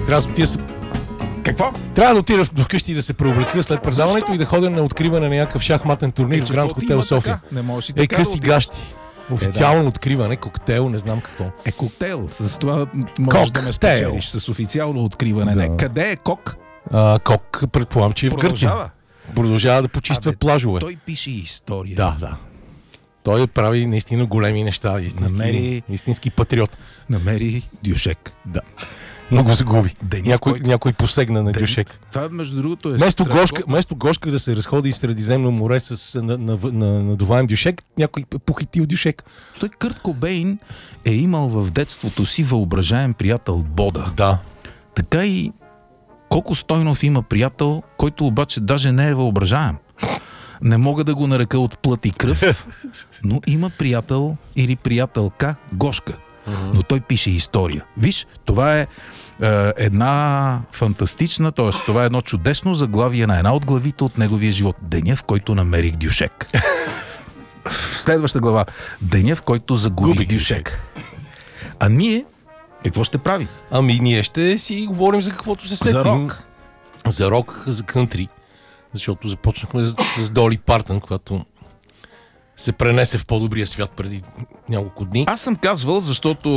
Трябва да отида се... Какво? Трябва да отида вкъщи да се преоблека след предаването и да ходя на откриване на някакъв шахматен турнир в Гранд Хотел София. Не можеш и така къси гащи. Официално откриване, коктейл, не знам какво. Коктейл. С това можеш да ме спечелиш с официално откриване. Да. Не. Къде е Кок? Кок, предполагам, че е в Гърция. Продължава да почиства плажове. Той пише история. Да. Той прави наистина големи неща. Истински патриот. Намери Дюшек. Да. Много загуби. Някой посегна на Дюшек. Това, между другото, е вместо Гошка да се разходи из Средиземно море с надуваем Дюшек, някой похитил Дюшек. Той Кърт Кобейн е имал в детството си въображаем приятел Бода. Да. Така и Коко Стойнов има приятел, който обаче даже не е въображаем. Не мога да го нарека от плът и кръв, но има приятел или приятелка Гошка. Но той пише история. Виж, това е една фантастична, т.е. това е едно чудесно заглавие на една от главите от неговия живот. Деня, в който намерих Дюшек. Следваща глава. Деня, в който загубих Дюшек. А ние какво ще правим? Ние ще си говорим за каквото се сетим. За рок. За рок, за кънтри. Защото започнахме с Доли Партън, която се пренесе в по-добрия свят преди няколко дни. Аз съм казвал, защото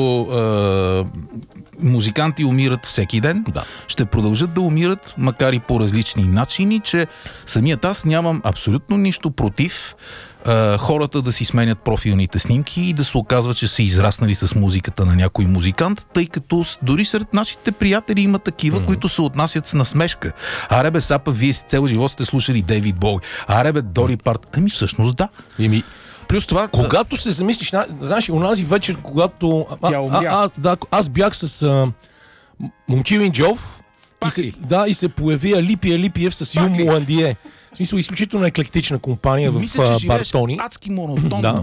музиканти умират всеки ден. Да. Ще продължат да умират, макар и по различни начини, че самият аз нямам абсолютно нищо против хората да си сменят профилните снимки и да се оказва, че са израснали с музиката на някой музикант, тъй като дори сред нашите приятели има такива, които се отнасят с насмешка. Аре бе, сапа, вие си цел живот сте слушали Дейвид Боуи. Аре бе, Доли Партън. Всъщност да. Плюс това... Когато се замислиш, знаеш, онази вечер, когато... Аз бях с Момчилин Джов и се появи Алипиев с Юм Муандие. В смисъл, изключително еклектична компания в Бартони. Адски монотонно.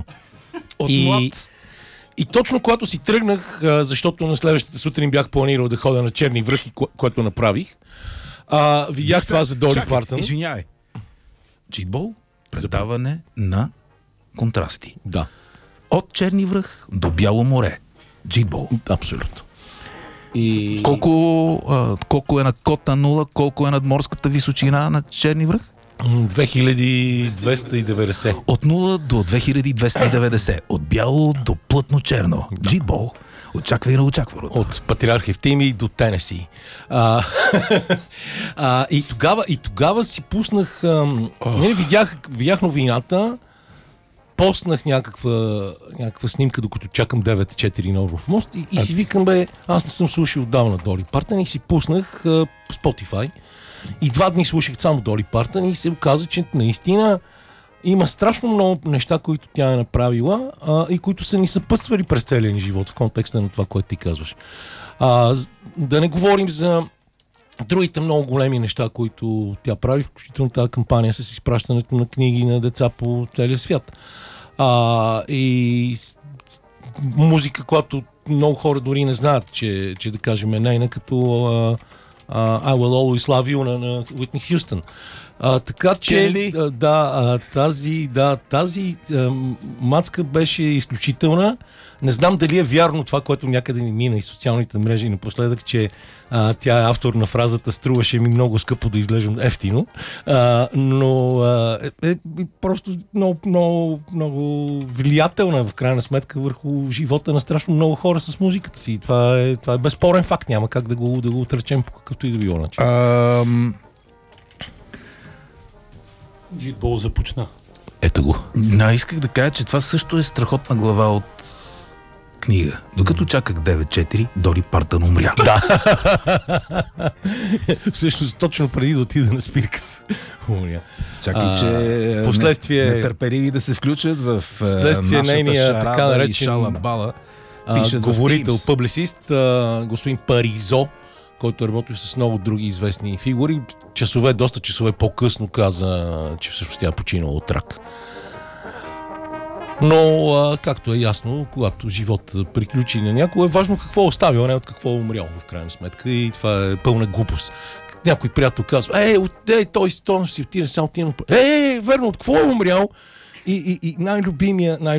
И точно когато си тръгнах, защото на следващата сутрин бях планирал да ходя на Черни връх, което направих, видях това за Доли Партън. Извинявай. Джитбол, предаване на контрасти. Да. От Черни връх до Бяло море. Джитбол. Абсолютно. И... Колко е на кота 0, колко е надморската височина на Черни връх? 2290. От 0 до 2290. От бяло до плътно черно. Да. Джитбол. Очаквай на очакваното. От Патриарх Евтимий до Тенеси. И тогава си пуснах... видях новината, постнах някаква снимка, докато чакам 9-4 на Орлов мост и си викам, аз не съм слушал отдавна Доли Партън и си пуснах Spotify. И 2 дни слушах само Доли Партън и се оказа, че наистина има страшно много неща, които тя е направила и които са ни съпътствали през целия ни живот в контекста на това, което ти казваш. Да не говорим за другите много големи неща, които тя прави, включително тази кампания с изпращането на книги на деца по целия свят. И музика, която много хора дори не знаят, че да кажем е нейна, като I Will Always Love You на Уитни Хюстън. Така че тази мацка беше изключителна. Не знам дали е вярно това, което някъде ни мина и социалните мрежи напоследък, че тя е автор на фразата "струваше ми много скъпо да изглеждам ефтино", но е просто много влиятелна в крайна сметка върху живота на страшно много хора с музиката си. Това е безспорен факт, няма как да го отречем по какъвто и да било начин. Джитбол започна. Ето го. Исках да кажа, че това също е страхотна глава от книга. Докато чаках 9-4, Доли Партън умря. Да. Всъщност, точно преди да отида на спирката. Умря. Чакай, че последствие нетърпеливи да се включат в нейния така наречен шалабала. Говорител, публицист, господин Паризо, който е работил с много други известни фигури. Доста часове по-късно каза, че всъщност тя е починала от рак. Но, както е ясно, когато живота приключи на някого, е важно какво е оставил, а не от какво е умрял в крайна сметка. И това е пълна глупост. Някой приятел казва, той си отиде само тина. Верно, от какво е умрял? И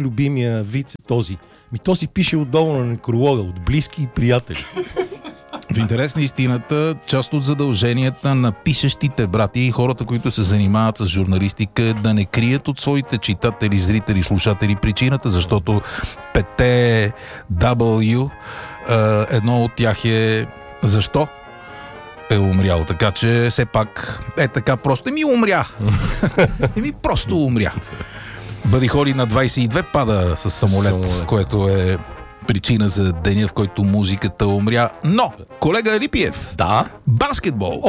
най-любимия виц е този. Този пише отдолу на некролога, от близки и приятели. В интерес на истината, част от задълженията на пишещите брати и хората, които се занимават с журналистика, е да не крият от своите читатели, зрители, слушатели причината, защото 5 W, едно от тях е защо е умрял. Така че все пак е така просто. Умря. Просто умря. Бъди Холи на 22 пада с самолет, което е причина за деня, в който музиката умря. Но, колега Алипиев, баскетбол.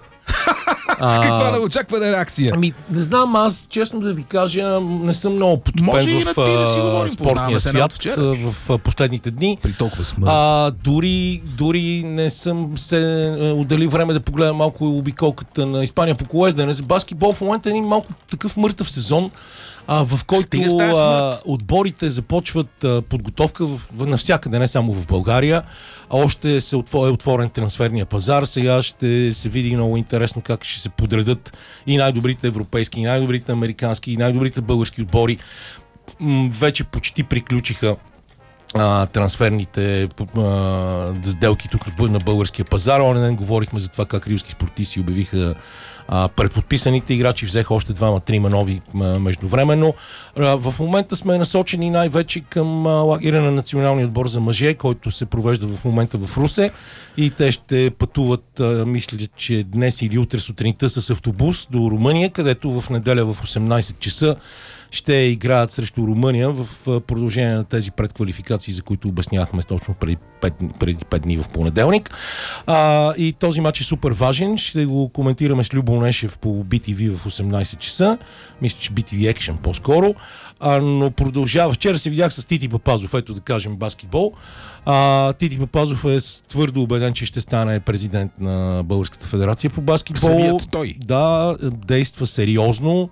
Каква неочаквана реакция? Не знам, аз честно да ви кажа, не съм много потопен в спортния свят в последните дни. При толкова смърт. Дори не съм се отдели време да погледам малко обиколката на Испания по колоездене. За баскетбол в момента е един малко такъв мъртъв сезон, в който отборите започват подготовка навсякъде, не само в България. Още е отворен трансферния пазар. Сега ще се види много интересно как ще се подредат и най-добрите европейски, и най-добрите американски, и най-добрите български отбори. Вече почти приключиха трансферните сделки тук на българския пазар. Онен ден говорихме за това как рилски спортисти обявиха предподписаните играчи, взеха още 2-3 нови междувременно. В момента сме насочени най-вече към лагера на националния отбор за мъже, който се провежда в момента в Русе, и те ще пътуват, мисля, че днес или утре сутринта с автобус до Румъния, където в неделя в 18 часа ще играят срещу Румъния в продължение на тези предквалификации, за които обяснявахме точно преди 5 дни в понеделник. И този матч е супер важен. Ще го коментираме с Любо Нешев по BTV в 18 часа. Мисля, че BTV Action по-скоро. Но продължава. Вчера се видях с Тити Папазов, ето да кажем баскетбол. Тити Папазов е твърдо убеден, че ще стане президент на Българската федерация по баскетбол. Самият той. Да, действа сериозно.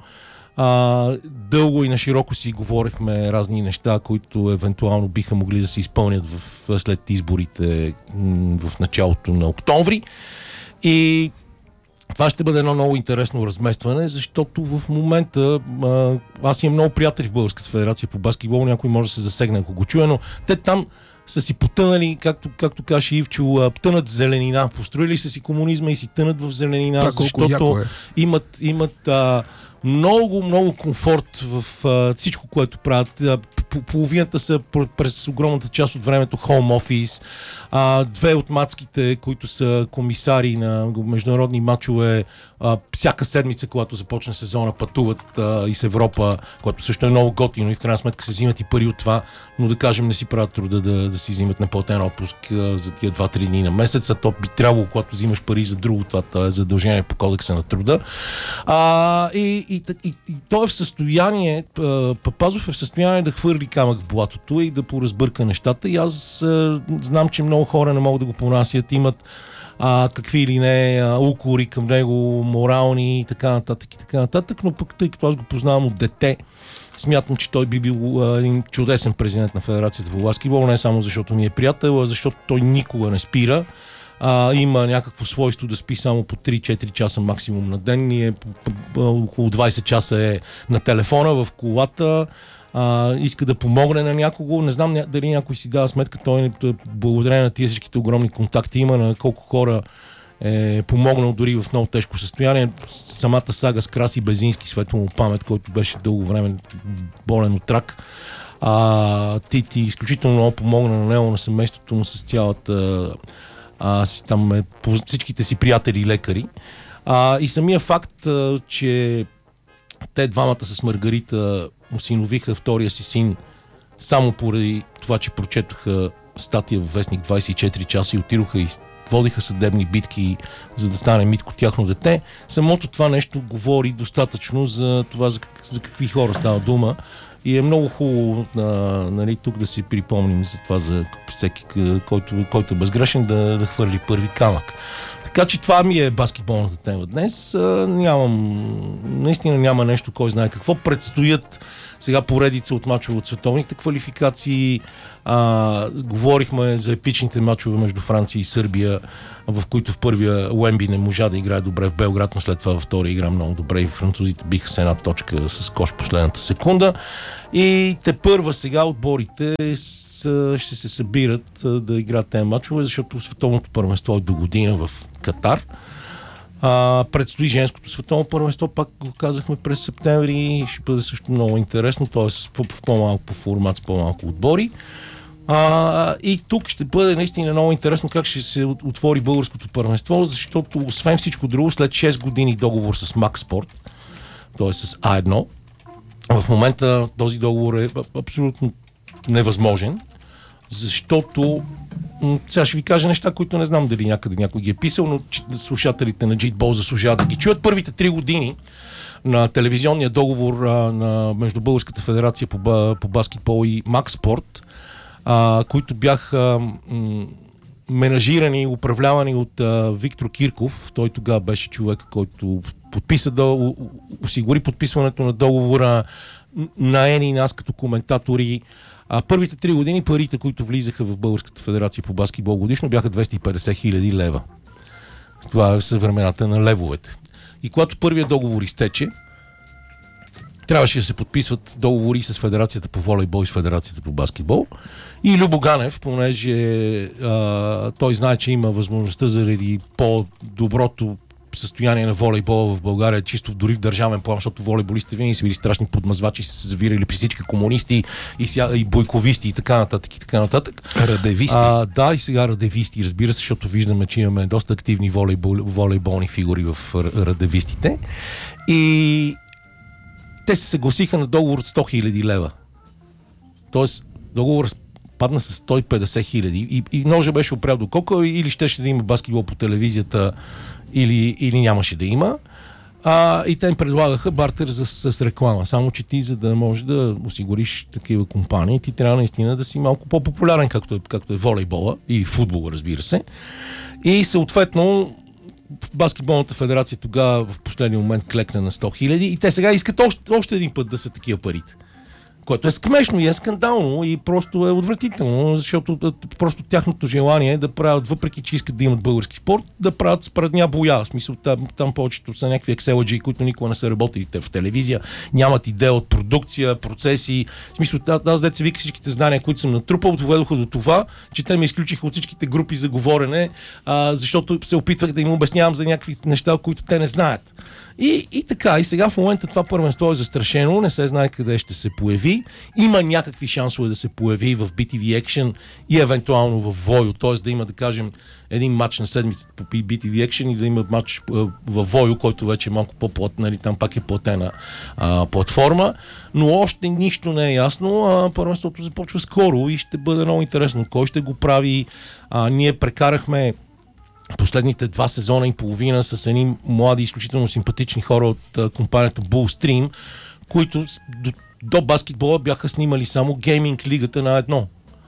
Дълго и на широко си говорихме разни неща, които евентуално биха могли да се изпълнят след изборите в началото на октомври. И това ще бъде едно много интересно разместване, защото в момента аз имам много приятели в Българската федерация по баскетбол, някой може да се засегне, ако го чуе, но те там са си потънали, както каже Ивчо, тънат в зеленина. Построили са си комунизма и си тънат в зеленина, защото имат много комфорт в всичко, което правят. Половината са през огромната част от времето home office. Две от мацките, които са комисари на международни мачове, всяка седмица, когато започне сезона, пътуват из Европа, което също е много готино и в крайна сметка се взимат и пари от това, но да кажем не си правят труда да си взимат неплатен отпуск за тия 2-3 дни на месец, а то би трябвало, когато взимаш пари за друго, това е задължение по кодекса на труда. И той е в състояние, Папазов е в състояние да хвърли камък в блатото и да поразбърка нещата, и аз знам, че много хора не могат да го понасят, имат какви или не укори към него, морални и така нататък, но пък тъй като аз го познавам от дете, смятам, че той би бил един чудесен президент на Федерацията по баскетбол, не само защото ми е приятел, а защото той никога не спира. Има някакво свойство да спи само по 3-4 часа максимум на ден, и около 20 часа е на телефона, в колата, иска да помогне на някого. Не знам дали някой си дава сметка, той благодарение на тия всичките огромни контакти има, на колко хора е помогнал дори в много тежко състояние. Самата сага с Краси Безински, светло му памет, който беше дълго време болен от рак. Тити изключително много помогна на него, на семейството му с цялата там всичките си приятели и лекари. И самия факт, че те двамата с Маргарита осиновиха втория си син само поради това, че прочетоха статия в вестник 24 часа и отидоха и водиха съдебни битки, за да стане Митко тяхно дете. Самото това нещо говори достатъчно за това, за какви хора става дума. И е много хубаво нали, тук да си припомним за това, за всеки, който е безгрешен, да хвърли първи камък. Така че това ми е баскетболната тема днес. Наистина няма нещо, кой знае какво. Предстоят сега поредица от мачове от световните квалификации. Говорихме за епичните мачове между Франция и Сърбия, в които в първия Уемби не можа да играе добре в Белград, но след това във втория игра много добре и французите биха с една точка с кош последната секунда. И те първа сега отборите ще се събират да играят тези мачове, защото световното първенство е до година в Катар. Предстои женското световно първенство, пак го казахме през септември, ще бъде също много интересно, т.е. в по-малко формат, с по-малко отбори. И тук ще бъде наистина много интересно как ще се отвори българското първенство, защото освен всичко друго, след 6 години договор с Макспорт, т.е. с А1, в момента този договор е абсолютно невъзможен, защото сега ще ви кажа неща, които не знам дали някъде някой ги е писал, но слушателите на Джитбол заслужават да ги чуят. Първите 3 години на телевизионния договор между Българската федерация по баскетбол и Макспорт, които бяха менажирани и управлявани от Виктор Кирков. Той тогава беше човек, който осигури подписването на договора, наени нас като коментатори. Първите 3 години парите, които влизаха в Българската федерация по баскетбол годишно, бяха 250 хиляди лева. Това е съвремената на левовете. И когато първият договор изтече, трябваше да се подписват договори с Федерацията по волейбол и с Федерацията по баскетбол. И Любо Ганев, понеже той знае, че има възможността заради по-доброто състояние на волейбола в България, чисто дори в държавен план, защото волейболистите винаги са били страшни подмазвачи, са се завирали при всички комунисти и бойковисти и така нататък. Радевисти. Да, и сега радевисти, разбира се, защото виждаме, че имаме доста активни волейболни фигури в радевистите. И те се съгласиха на договор от 100 хиляди лева. Тоест, договор падна с 150 хиляди и ножа беше опрял до кока, или щеше да има баскетбол по телевизията, или нямаше да има. И те им предлагаха бартер с реклама. Само че ти, за да можеш да осигуриш такива компании, ти трябва наистина да си малко по-популярен, както е волейбола или футбола, разбира се. И съответно баскетболната федерация тогава в последния момент клекна на 100 хиляди и те сега искат още един път да са такива парите. Което е смешно и е скандално и просто е отвратително, защото просто тяхното желание е да правят, въпреки че искат да имат български спорт, да правят спредня боя. В смисъл, там повечето са някакви екселаджи, които никога не са работили в телевизия, нямат идея от продукция, процеси. В смисъл, аз деца вика, всичките знания, които съм натрупал, доведоха до това, че те ме изключиха от всичките групи за говорене, защото се опитвах да им обяснявам за някакви неща, които те не знаят. И така, и сега в момента това първенство е застрашено, не се знае къде ще се появи. Има някакви шансове да се появи в BTV Action и евентуално в Войо, т.е. да има, да кажем, един матч на седмицата по BTV Action и да има матч в Войо, който вече е малко по-платен, нали, там пак е платена платформа, но още нищо не е ясно. Първенството започва скоро и ще бъде много интересно. Кой ще го прави? Ние прекарахме последните 2 сезона и половина с едни млади, изключително симпатични хора от компанията Bullstream, които до баскетбола бяха снимали само гейминг лигата на едно.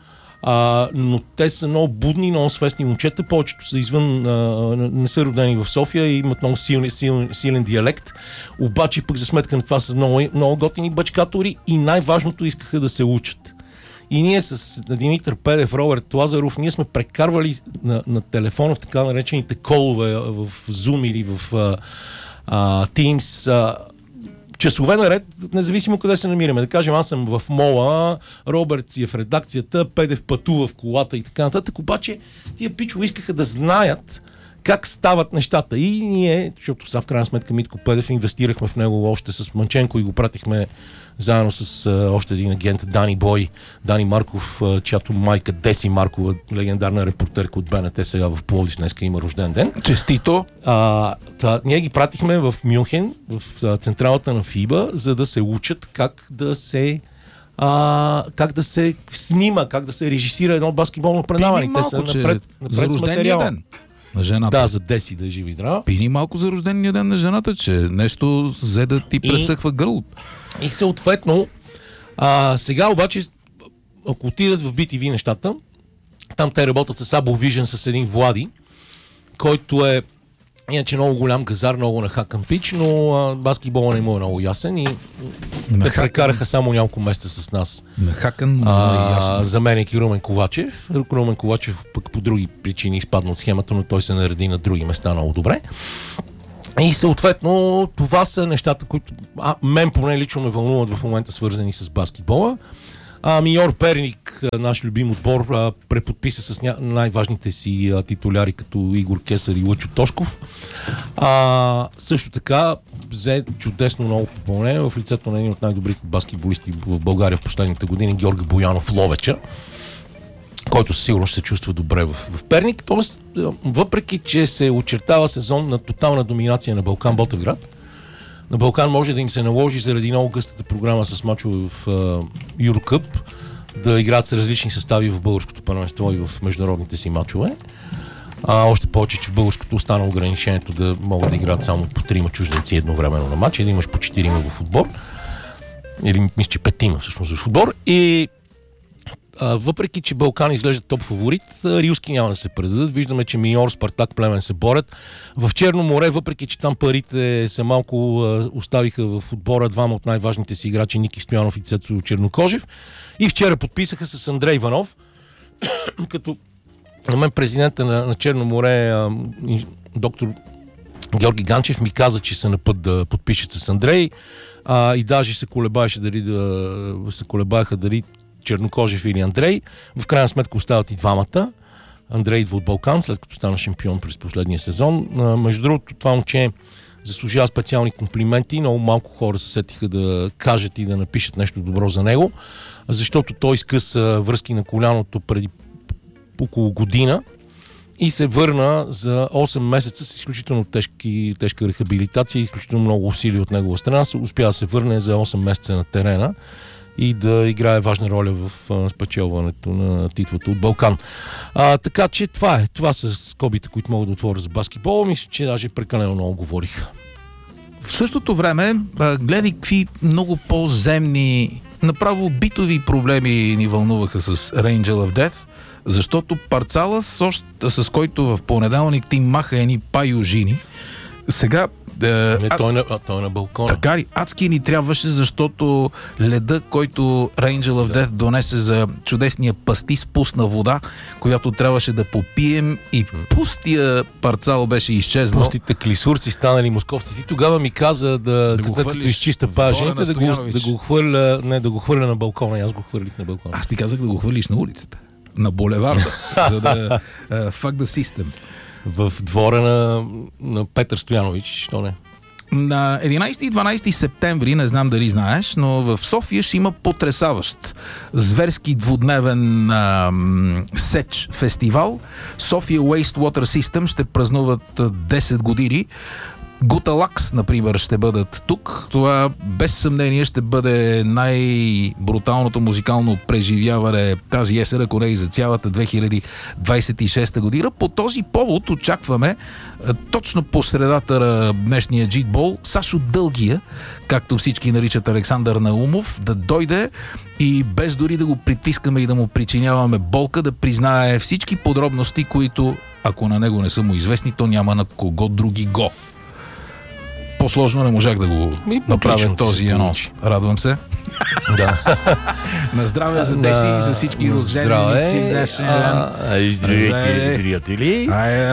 Но те са много будни, много свестни момчета, повечето са извън, не са родени в София и имат много силен диалект, обаче пък за сметка на това са много, много готини бачкатори и най-важното искаха да се учат. И ние с Димитър Педев, Роберт Лазаров, ние сме прекарвали на телефона в така наречените колове в Zoom или в Teams часове наред, независимо къде се намираме. Да кажем, аз съм в мола, Роберт си е в редакцията, Педев пътува в колата и така нататък, обаче тия пичове искаха да знаят как стават нещата. И ние, защото са в крайна сметка Митко Педев, инвестирахме в него още с Манченко и го пратихме заедно с още един агент Дани Марков, чиято майка Деси Маркова, легендарна репортерка от БНТ, сега в Пловдив, днеска има рожден ден. Честито! Ние ги пратихме в Мюнхен, в централата на ФИБА, за да се учат как да се снима, как да се режисира едно баскетболно предаване. Те са напред за рождения ден на жената. Да, за Деси да е жива и здрава. Пини малко за рождения ден на жената, че нещо взе да ти пресъхва гърлото. И съответно, сега обаче, ако отидат в BTV нещата, там те работят с Abo Vision, с един Влади, който е иначе много голям газар, много нахакан пич, но баскетбола не му е много ясен и те прекараха само няколко месеца с нас. Нахакан, заменяйки Румен Ковачев. Румен Ковачев пък по други причини изпадна от схемата, но той се нареди на други места много добре. И съответно това са нещата, които мен поне лично ме вълнуват в момента, свързани с баскетбола. Миньор Перник, наш любим отбор, преподписа с най-важните си титуляри, като Игор Кесар и Лъчо Тошков. Също така взе чудесно ново попълнение в лицето на един от най-добрите баскетболисти в България в последните години, Георги Боянов Ловеча, който със сигурност се чувства добре в Перник. Тоест, въпреки че се очертава сезон на тотална доминация на Балкан Ботевград, на Балкан може да им се наложи заради много гъстата програма с мачове в Юрокъп да играят с различни състави в българското първенство и в международните си мачове. Още повече, че в българското остана ограничението да могат да играят само по 3 чужденци едновременно на матч и да имаш по 4 в отбор. Или мисля, че 5 всъщност в отбор. И въпреки, че Балкан изглежда топ фаворит, рилски няма да се предадат. Виждаме, че Миньор, Спартак, Племен се борят. В Черно море, въпреки, че там парите се малко оставиха в отбора двама от най-важните си играчи, Ники Стоянов и Цецо Чернокожев. И вчера подписаха с Андрей Иванов, като на мен президента на Черно море, доктор Георги Ганчев, ми каза, че са на път да подпишат с Андрей. И даже се колебаеха дали Чернокожев или Андрей. В крайна сметка остават и двамата. Андрей идва от Балкан, след като стана шампион през последния сезон. Между другото, това момче заслужава специални комплименти. Много малко хора се сетиха да кажат и да напишат нещо добро за него, защото той изкъса връзки на коляното преди около година и се върна за 8 месеца с изключително тежка рехабилитация и изключително много усилия от негова страна. Успя да се върне за 8 месеца на терена и да играе важна роля в спечелването на титлата от Балкан. Така че това е. Това са скобите, които мога да отворя за баскетбола. Мисля, че даже прекалено много говорих. В същото време, гледай какви много по-земни, направо битови проблеми ни вълнуваха с Angel of Death, защото Парцала, с който в понеделник ти маха едни пайожини, сега той е на балкона. Така ли? Адски ни трябваше, защото леда, който Angel of Death донесе за чудесния пастис, пусна вода, която трябваше да попием и пустия Парцал беше изчезнал. Пустите клисурци станали московци. Тогава ми каза да като изчиста пажените, да го хвърля на балкона. Аз го хвърлих на балкона. Аз ти казах да го хвърлиш на улицата. На булеварда, за да fuck the system. В двора на Петър Стоянович, що не? На 11 и 12 септември, не знам дали знаеш, но в София ще има потресаващ зверски двудневен сеч фестивал. София Wastewater System ще празнуват 10 години. Гуталакс, например, ще бъдат тук. Това без съмнение ще бъде най-бруталното музикално преживяване тази есен, ако не и за цялата 2026 година. По този повод очакваме точно по средата на днешния джитбол Сашо Дългия, както всички наричат Александър Наумов, да дойде и без дори да го притискаме и да му причиняваме болка, да признае всички подробности, които, ако на него не са му известни, то няма на кого други го. По-сложно не можах да го направя този анонс. Радвам се. Да. На здраве за Деси и за всички рожденици днешен ден. Здравейте, приятели.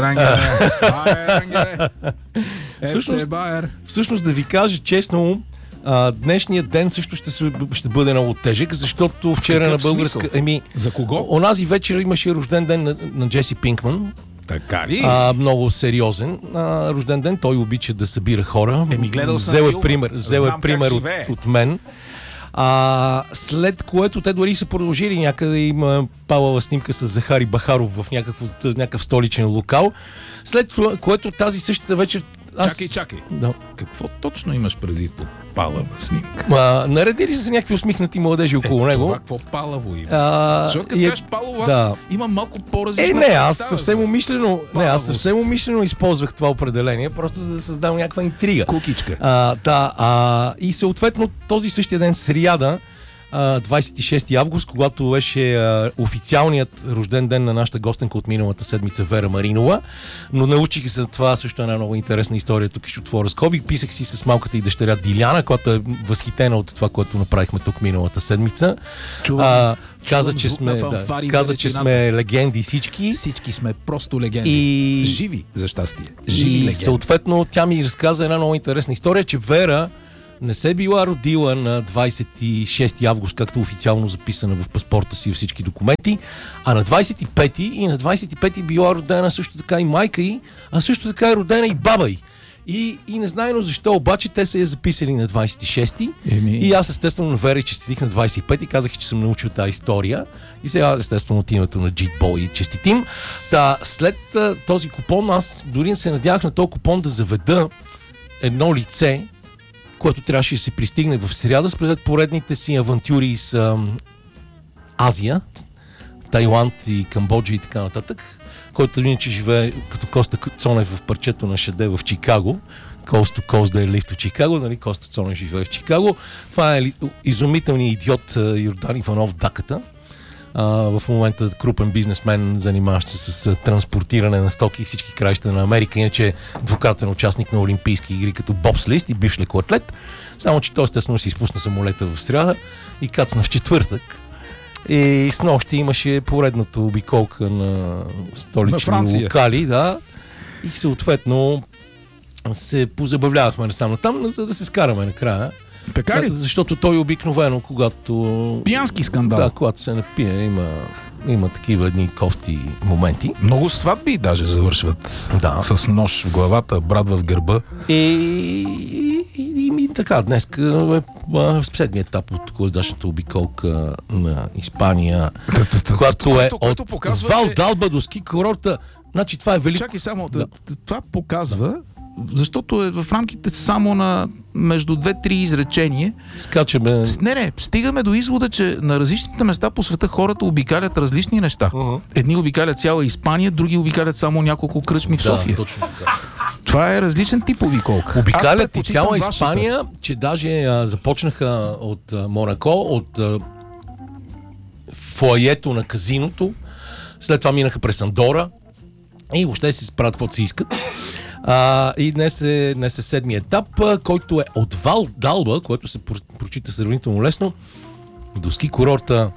Всъщност да ви кажа честно, днешният ден също ще бъде много тежък, защото вчера на българска... За кого? Онази вечер имаше рожден ден на Джеси Пинкман. Така ли? Много сериозен рожден ден. Той обича да събира хора. Взел е пример от мен. След което те дори са продължили някъде. Има палава снимка с Захари Бахаров в някакъв столичен локал. След което тази същата вечер... Чакай. Да. Какво точно имаш преди под палава снимка? Наредили са някакви усмихнати младежи около него. Това какво палаво има? Защото като кажеш палаво, аз имам малко по-различно. Аз съвсем умишлено използвах това определение, просто за да създам някаква интрига. Кукичка. И съответно този същия ден, сряда, 26 август, когато беше официалният рожден ден на нашата гостенка от миналата седмица Вера Маринова, но научих се това също една много интересна история, тук ще отворя скоби. Писах си с малката и дъщеря Диляна, която е възхитена от това, което направихме тук миналата седмица. Каза, че сме легенди всички. Всички сме просто легенди. Живи, за щастие. Живи легенди. Съответно, тя ми разказа една много интересна история, че Вера не се била родила на 26 август, както официално записана в паспорта си и всички документи, а на 25 и на 25 била родена също така и майка й, а също така е родена и баба й. И незнайно защо, обаче те са я записали на 26-ти и аз естествено на Вера и честитих на 25-ти, казах, че съм научил тази история и сега естествено от името на Джит Бол и честитим. След този купон аз дори се надявах на този купон да заведа едно лице, което трябваше да се пристигне в сряда след поредните си авантюри с Азия, Тайланд и Камбоджа и така нататък, който иначе живее като Коста Цонев в парчето на Шаде в Чикаго. Coast to Coast да е лифт в Чикаго, нали? Коста Цонев живее в Чикаго. Това е изумителният идиот Йордан Иванов Даката. В момента крупен бизнесмен, занимаващ се с транспортиране на стоки и всички краища на Америка. Иначе адвокатен участник на Олимпийски игри като бобслист и бивш лекоатлет. Само че той естествено си изпусна самолета в сряда и кацна в четвъртък. И с нощи имаше поредната обиколка на столични локали, да. И съответно се позабавлявахме насам там, за да се скараме накрая. Така ли? Защото той обикновено, когато... Пиянски скандал. Да, когато се напие, има такива едни кофти моменти. Много сватби даже завършват. Да. С нож в главата, брат в гърба. И така, днес е следния етап от коздашната обиколка на Испания, която е от Вал Далба до ски курорта. Значи това е велико. Чакай само, това показва, защото е в рамките само на между 2-3 изречения. Скачаме. Не, стигаме до извода, че на различните места по света хората обикалят различни неща. Едни обикалят цяла Испания, други обикалят само няколко кръчми в София. Точно така. Това е различен тип обиколка. Обикалят и цяла Испания, че даже започнаха от Монако, от фоайето на казиното, след това минаха през Андора и въобще си справят каквото си искат. И днес е седмият етап, който е от Вал Далба, което се прочита сравнително лесно, до ски курорта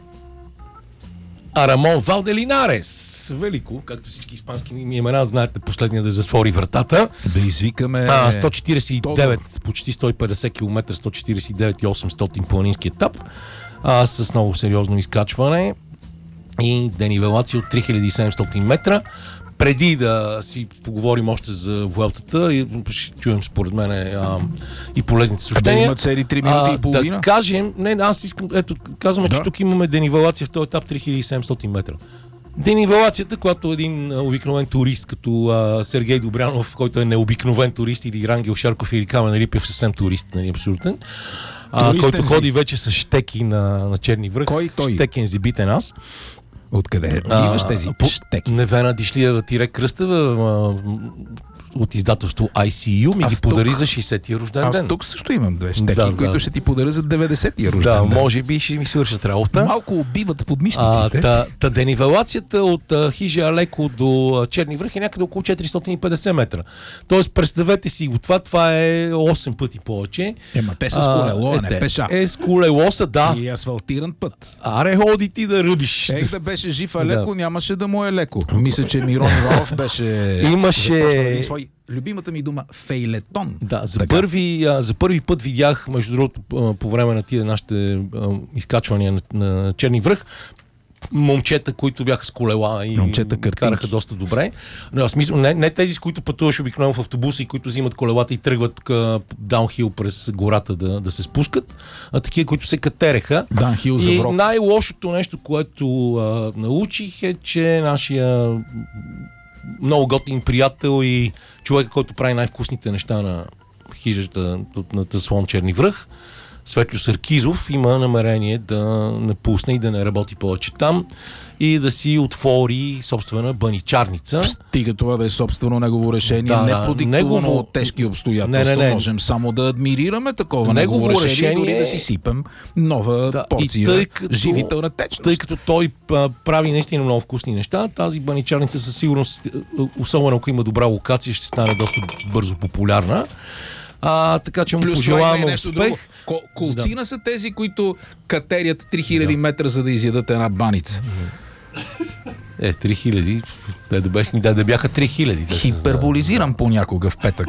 Арамон Валделинарес. Велико, както всички испански имена, знаете, последния да затвори вратата. Да извикаме... 149, почти 150 км, 149,800 планински етап, с много сериозно изкачване и денивелация от 3700 метра. Преди да си поговорим още за Vuelta-та и ще чуем според мен и полезните съобщения. Да има цели 3 минути и половина? Да кажем, аз искам, казваме, че тук имаме денивелация в този етап 3700 метра. Денивелацията, която един обикновен турист, като Сергей Добрянов, който е необикновен турист, или Рангел Шарков, или Камен Рипев, съвсем турист, нали, абсолютен, който ходи вече с щеки на Черни връх. Кой той? Щекен зибитен аз. Откъде имаш тези щеки? Невена Дишлиева Кръстева от издателство ICU ми ги подари за 60-тия рожден ден. Аз тук също имам 2 щеки, които ще ти подаря за 90-тия рожден ден. Да, може би ще ми свършат работа. Малко убиват подмишниците. Денивелацията от Хижа Алеко до Черни връх е някъде около 450 метра. Тоест, представете си го това е 8 пъти повече. Те са с колело, а не пеша. С колело са, да. И асфалтиран път. Аре, ходи ти да ръбиш. Да беше жив Алеко, нямаше да му е леко. Мисля, че Мирон Иванов беше... Имаше... Любимата ми дума фейлетон. Да, за първи път видях, между другото, по време на тия нашите изкачвания на Черни връх, момчета, които бяха с колела и караха доста добре. В смисъл, не тези, с които пътуваш обикновено в автобуса и които взимат колелата и тръгват даунхил през гората да се спускат, а такива, които се катереха. Даунхил за врок. И най-лошото нещо, което научих е, че нашия много готин приятел и човек, който прави най-вкусните неща на хижата на Слон Черни връх, Светлю Саркизов има намерение да напусне и да не работи повече там и да си отвори собствена баничарница. Стига това да е собствено негово решение, не продиктувано от тежки обстоятелства. Не. Можем само да адмирираме такова негово решение, дори да си сипем нова порция живителна течност. Тъй като той прави наистина много вкусни неща, тази баничарница със сигурност, особено ако има добра локация, ще стане доста бързо популярна. Така че му пожелавам успех. Колцина са тези, които катерят 3000 метра, за да изядат една баница. 3000. Да бяха 3000. Хиперболизирам понякога в петък.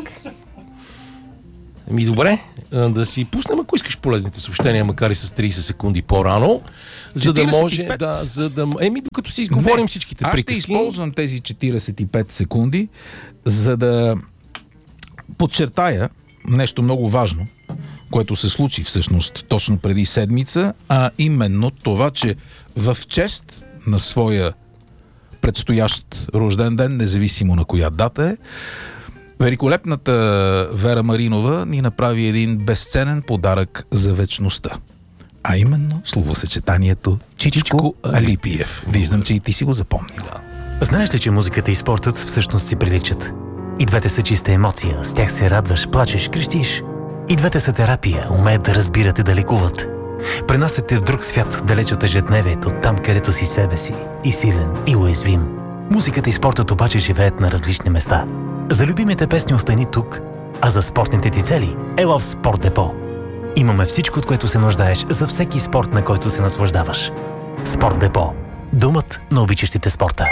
Добре, да си пуснем, ако искаш, полезните съобщения, макар и с 30 секунди по-рано, за да може докато си изговорим всичките приказки. Аз ще използвам тези 45 секунди, за да подчертая нещо много важно, което се случи всъщност точно преди седмица, а именно това, че в чест на своя предстоящ рожден ден, независимо на коя дата е, великолепната Вера Маринова ни направи един безценен подарък за вечността. А именно словосъчетанието Чичичко Алипиев. Виждам, че и ти си го запомнил. Знаеш ли, че музиката и спортът всъщност си приличат? И двете са чиста емоция, с тях се радваш, плачеш, крещиш. И двете са терапия, умеят да разбират и да лекуват. Пренасят те в друг свят, далеч от ежедневието, там където си себе си, и силен, и уязвим. Музиката и спортът обаче живеят на различни места. За любимите песни остани тук, а за спортните ти цели ела в Спорт Депо. Имаме всичко, от което се нуждаеш за всеки спорт, на който се наслаждаваш. Спорт Депо. Домът на обичащите спорта.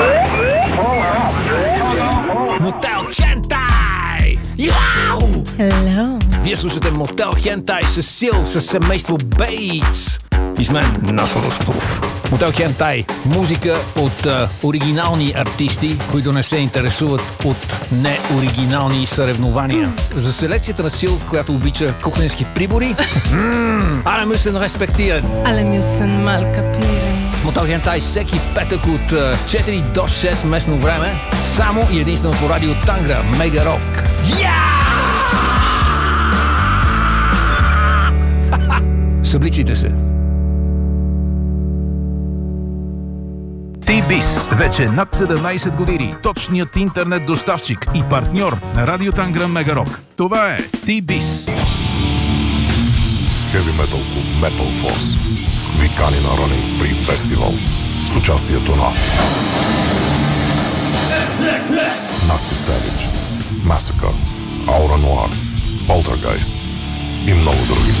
Мотел Хентай! Яу! Hello. Вие слушате Мотел Хентай с Сил, с семейство Бейтс. И с мен Насо Ростов. Мотел Хентай. Музика от оригинални артисти, които не се интересуват от неоригинални съревнования. За селекцията на Сил, която обича кухненски прибори. Alle müssen respektieren. Alle müssen mal kapieren. Мотел Хентай всеки петък от 4 до 6 местно време. Само и единствено по радио Тангра, Мега Рок. Събличите се. T-Biz. Вече над 17 години. Точният интернет доставчик и партньор на радио Тангра Мега Рок. Това е T-Biz. Heavy Metal Club Metal Force ви кани на Running Free Festival с участието на Nasty Savage, Massacre, Aura Noir, Poltergeist и много други.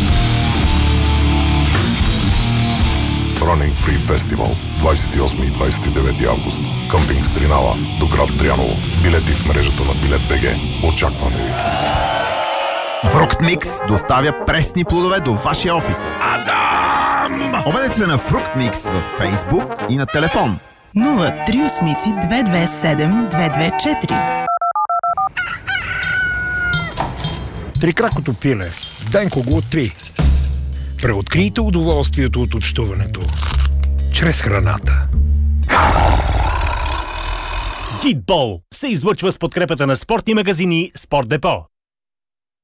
Running Free Festival 28 и 29 август. Къмпинг Стринава до град Дряново. Билети в мрежата на Билет БГ. Очакваме ви. Фруктмикс доставя пресни плодове до вашия офис. Адам! Обадете се на Фруктмикс във Фейсбук и на телефон 038-227-224. Трикракото пиле. Денко го 3. Преоткрийте удоволствието от общуването чрез храната. Джитбол се излъчва с подкрепата на спортни магазини Спорт Депо.